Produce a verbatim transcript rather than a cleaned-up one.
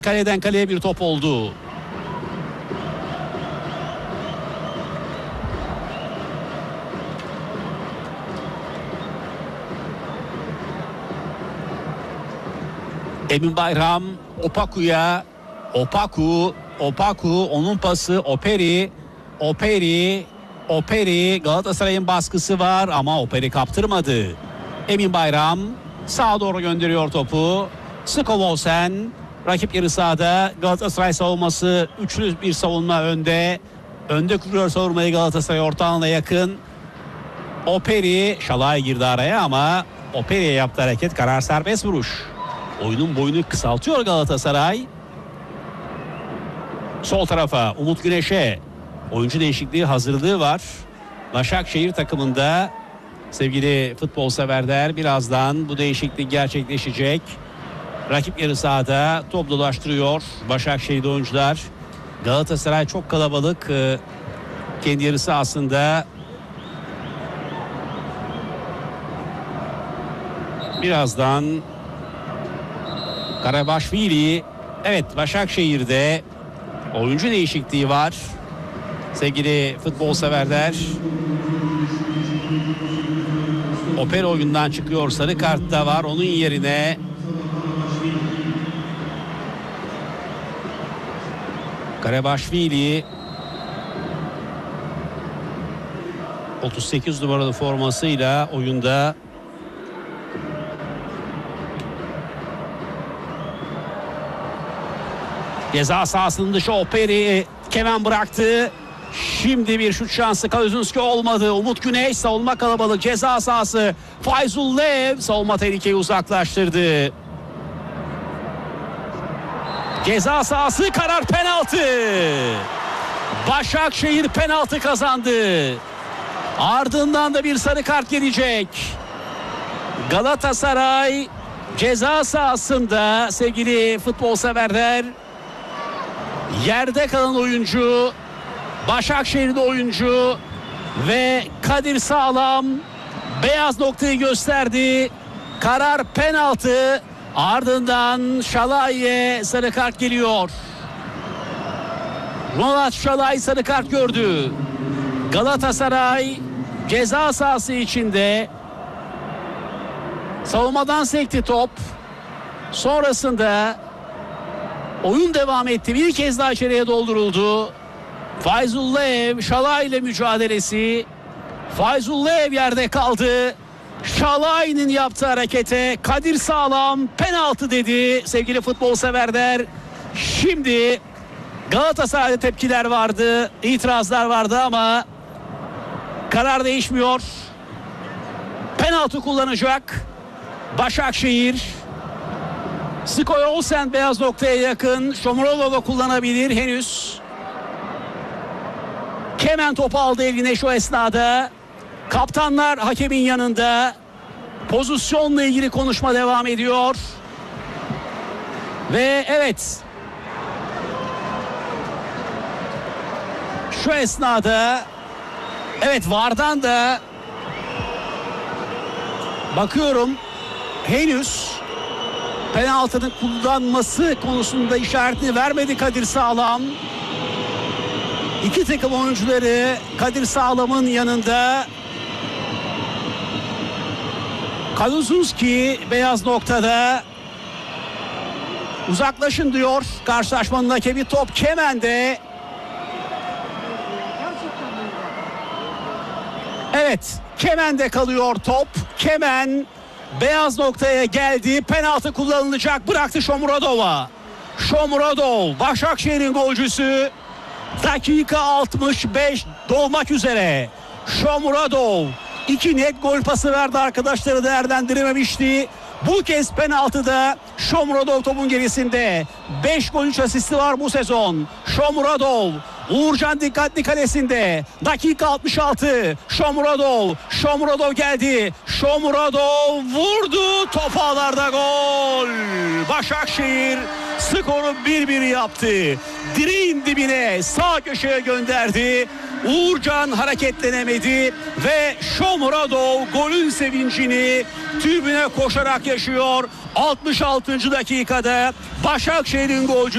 Kaleden kaleye bir top oldu. Emin Bayram Opaku'ya, Opaku, Opaku onun pası, Operi, Operi, Operi, Galatasaray'ın baskısı var ama Operi kaptırmadı. Emin Bayram sağa doğru gönderiyor topu. Skovolsen rakip yarı sahada, Galatasaray savunması üçlü bir savunma önde. Önde kuruyor savunmayı Galatasaray, ortağına yakın. Operi, Şalay girdi araya ama Operi'ye yaptığı hareket karar serbest vuruş. Oyunun boyunu kısaltıyor Galatasaray. Sol tarafa Umut Güneş'e oyuncu değişikliği hazırlığı var. Başakşehir takımında sevgili futbol severler, birazdan bu değişiklik gerçekleşecek. Rakip yarı sahada top dolaştırıyor Başakşehir'de oyuncular. Galatasaray çok kalabalık. Kendi yarı sahasında birazdan Karabaşvili, evet, Başakşehir'de oyuncu değişikliği var. Sevgili futbol severler, Opera oyundan çıkıyor, sarı kart da var. Onun yerine Karabaşvili otuz sekiz numaralı formasıyla oyunda. Ceza sahasının dışı Operi, Kemen bıraktı. Şimdi bir şut şansı Kaluzunski olmadı. Umut Güneş, savunma kalabalık, ceza sahası. Fayzullev savunma tehlikeyi uzaklaştırdı. Ceza sahası, karar penaltı. Başakşehir penaltı kazandı. Ardından da bir sarı kart gelecek. Galatasaray ceza sahasında sevgili futbol severler. Yerde kalan oyuncu, Başakşehir'de oyuncu ve Kadir Sağlam beyaz noktayı gösterdi. Karar penaltı. Ardından Şalay'e sarı kart geliyor. Ronald Şalay sarı kart gördü. Galatasaray ceza sahası içinde. Savunmadan sekti top. Sonrasında oyun devam etti. Bir kez daha içeriye dolduruldu. Fayzullev, Şalay ile mücadelesi. Fayzullev yerde kaldı. Şalay'ın yaptığı harekete Kadir Sağlam penaltı dedi sevgili futbol severler. Şimdi Galatasaray'da tepkiler vardı, itirazlar vardı ama karar değişmiyor. Penaltı kullanacak Başakşehir. Skovolsen beyaz noktaya yakın. Shomurodov'a kullanabilir henüz. Kemen topu aldı eline şu esnada. Kaptanlar hakemin yanında. Pozisyonla ilgili konuşma devam ediyor. Ve evet, şu esnada evet, VAR'dan da bakıyorum, henüz penaltının kullanması konusunda işaretini vermedi Kadir Sağlam. İki takım oyuncuları Kadir Sağlam'ın yanında. Kaluzunski beyaz noktada. Uzaklaşın diyor karşılaşmanın hakemi. Top Kemen'de. Evet, Kemen'de kalıyor top. Kemen beyaz noktaya geldi. Penaltı kullanılacak. Bıraktı Shomurodov'a. Shomurodov, Başakşehir'in golcüsü. Dakika altmış beş dolmak üzere. Shomurodov iki net gol pası verdi, arkadaşları değerlendirememişti. Bu kez penaltıda Shomurodov topun gerisinde. beş gol üç asisti var bu sezon. Shomurodov, Uğurcan dikkatli kalesinde. Dakika altmış altı. Shomurodov, Shomurodov geldi. Shomurodov vurdu. Top ağlarda, gol. Başakşehir skoru bir bir yaptı. Direğin dibine sağ köşeye gönderdi. Uğurcan hareketlenemedi ve Shomurodov golün sevincini tribüne koşarak yaşıyor. altmış altıncı dakikada Başakşehir'in golcü